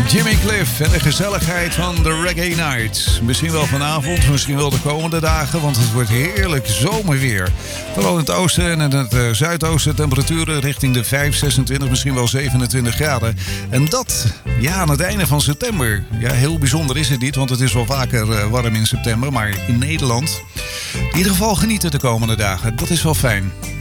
Jimmy Cliff en de gezelligheid van de Reggae Night. Misschien wel vanavond, misschien wel de komende dagen, want het wordt heerlijk zomerweer. Vooral in het oosten en in het zuidoosten temperaturen richting de 5, 26, misschien wel 27 graden. En dat, aan het einde van september. Ja, heel bijzonder is het niet, want het is wel vaker warm in september. Maar in Nederland, in ieder geval genieten de komende dagen. Dat is wel fijn.